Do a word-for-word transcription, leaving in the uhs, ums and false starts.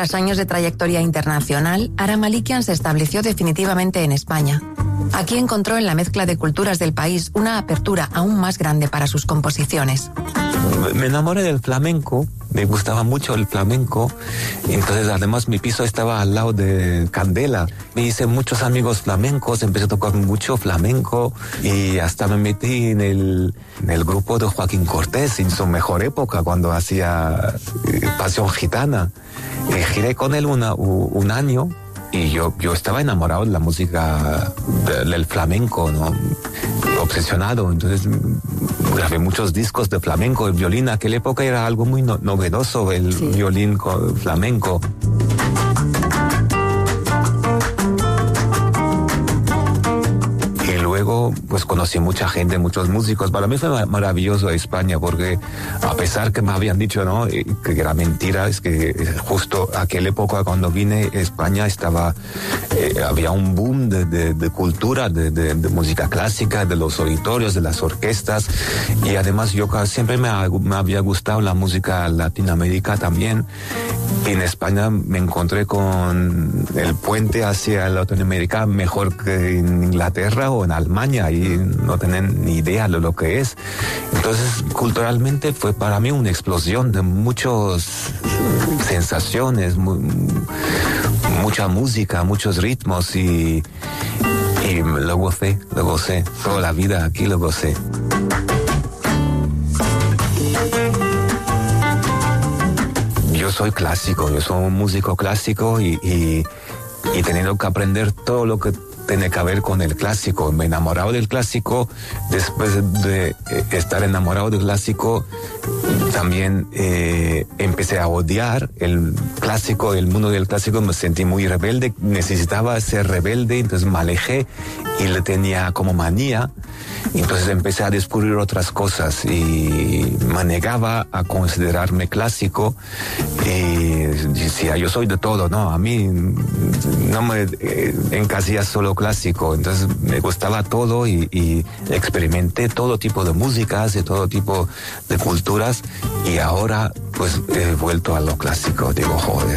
Tras años de trayectoria internacional, Ara Malikian se estableció definitivamente en España. Aquí encontró en la mezcla de culturas del país una apertura aún más grande para sus composiciones. Me enamoré del flamenco, me gustaba mucho el flamenco, entonces además mi piso estaba al lado de Candela. Me hice muchos amigos flamencos, empecé a tocar mucho flamenco y hasta me metí en el, en el grupo de Joaquín Cortés en su mejor época, cuando hacía eh, Pasión Gitana. Eh, giré con él una, un año. Y yo, yo estaba enamorado de la música de, del flamenco, ¿no? Obsesionado. Entonces grabé muchos discos de flamenco. El violín en aquella época era algo muy no, novedoso, el sí. violín con flamenco. Luego, pues conocí mucha gente, muchos músicos. Para mí fue maravilloso España, porque a pesar que me habían dicho, ¿no?, que era mentira, es que justo aquella época cuando vine, España estaba, eh, había un boom de, de, de cultura, de, de, de música clásica, de los auditorios, de las orquestas, y además yo siempre me, ha, me había gustado la música latinoamericana también. Y en España me encontré con el puente hacia Latinoamérica mejor que en Inglaterra o en Alemania, y no tienen ni idea de lo que es. Entonces, culturalmente fue para mí una explosión de muchas sensaciones, mu mucha música, muchos ritmos, y, y lo gocé, lo gocé. Toda la vida aquí lo gocé. Yo soy clásico, yo soy un músico clásico y, y, y teniendo que aprender todo lo que tiene que ver con el clásico. Me he enamorado del clásico. Después de estar enamorado del clásico, también eh, empecé a odiar el clásico, el mundo del clásico. Me sentí muy rebelde, necesitaba ser rebelde, entonces me alejé y le tenía como manía. Entonces empecé a descubrir otras cosas y me negaba a considerarme clásico y decía, yo soy de todo, ¿no? A mí no me eh, encasilla solo clásico. Entonces me gustaba todo y, y experimenté todo tipo de músicas y todo tipo de culturas, y ahora pues he vuelto a lo clásico. Digo, joder.